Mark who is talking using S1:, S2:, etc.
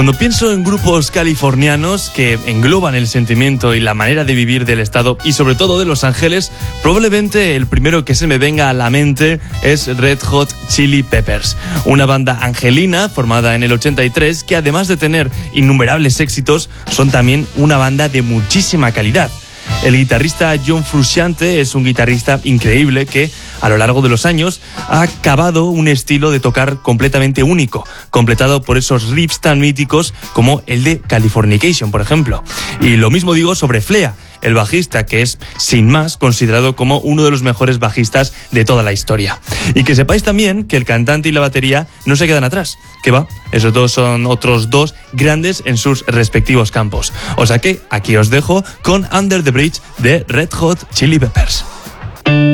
S1: Cuando pienso en grupos californianos que engloban el sentimiento y la manera de vivir del estado y sobre todo de Los Ángeles, probablemente el primero que se me venga a la mente es Red Hot Chili Peppers, una banda angelina formada en el 83 que además de tener innumerables éxitos, son también una banda de muchísima calidad. El guitarrista John Frusciante es un guitarrista increíble que, a lo largo de los años, ha acabado un estilo de tocar completamente único, completado por esos riffs tan míticos como el de Californication, por ejemplo. Y lo mismo digo sobre Flea, el bajista, que es, sin más, considerado como uno de los mejores bajistas de toda la historia. Y que sepáis también que el cantante y la batería no se quedan atrás, que va, esos dos son otros dos grandes en sus respectivos campos. O sea que aquí os dejo con Under the Bridge de Red Hot Chili Peppers.